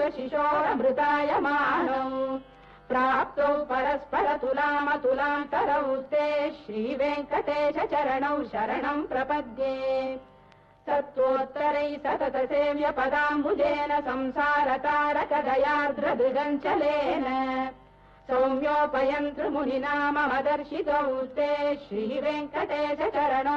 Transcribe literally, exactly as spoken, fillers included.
शिशोरमृतायमानौ प्राप्तौ परस्पर तुलामतुलान्तरौ ते श्रीवेङ्कटेश चरणौ शरणम् प्रपद्ये तत्त्वोत्तरै सतत सेव्य पदाम्बुजेन संसारतारकदयार्द्रदृगञ्चलेन सौम्योपयन्तृमुनिना मम दर्शितौ ते श्रीवेङ्कटेश चरणौ